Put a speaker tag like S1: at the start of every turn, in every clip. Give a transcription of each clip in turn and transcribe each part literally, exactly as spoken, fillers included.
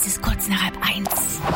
S1: Es ist kurz nach halb eins.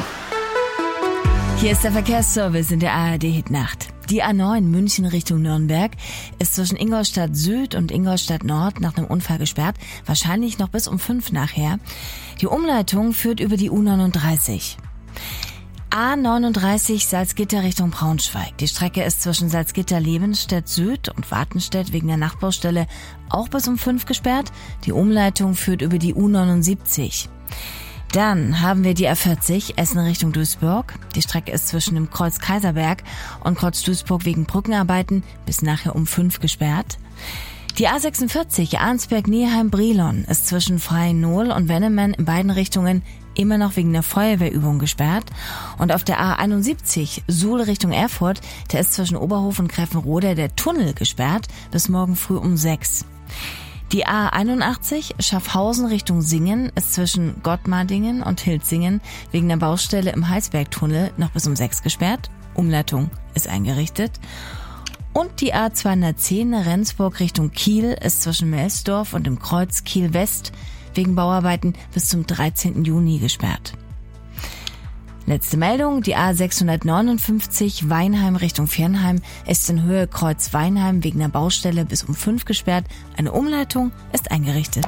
S1: Hier ist der Verkehrsservice in der A R D-Hitnacht. Die A neun München Richtung Nürnberg ist zwischen Ingolstadt Süd und Ingolstadt Nord nach einem Unfall gesperrt, wahrscheinlich noch bis um fünf nachher. Die Umleitung führt über die U neununddreißig. A neununddreißig Salzgitter Richtung Braunschweig. Die Strecke ist zwischen Salzgitter-Lebenstedt Süd und Wartenstedt wegen der Nachbaustelle auch bis um fünf gesperrt. Die Umleitung führt über die U neunundsiebzig. Dann haben wir die A vierzig Essen Richtung Duisburg. Die Strecke ist zwischen dem Kreuz Kaiserberg und Kreuz Duisburg wegen Brückenarbeiten bis nachher um fünf gesperrt. Die A sechsundvierzig Arnsberg-Neheim-Brilon ist zwischen Freien-Nohl und Wennemann in beiden Richtungen immer noch wegen der Feuerwehrübung gesperrt. Und auf der A einundsiebzig Suhl Richtung Erfurt, da ist zwischen Oberhof und Greffenrode der Tunnel gesperrt bis morgen früh um sechs. Die A einundachtzig Schaffhausen Richtung Singen ist zwischen Gottmardingen und Hilzingen wegen der Baustelle im Heisbergtunnel noch bis um sechs gesperrt. Umleitung ist eingerichtet. Und die A zweihundertzehn Rendsburg Richtung Kiel ist zwischen Melsdorf und dem Kreuz Kiel West wegen Bauarbeiten bis zum dreizehnten Juni gesperrt. Letzte Meldung, die A sechshundertneunundfünfzig Weinheim Richtung Viernheim ist in Höhe Kreuz Weinheim wegen der Baustelle bis um fünf gesperrt. Eine Umleitung ist eingerichtet.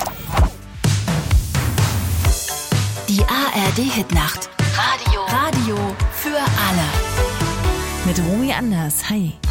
S2: Die A R D-Hitnacht. Radio. Radio für alle.
S1: Mit Romy Anders. Hi.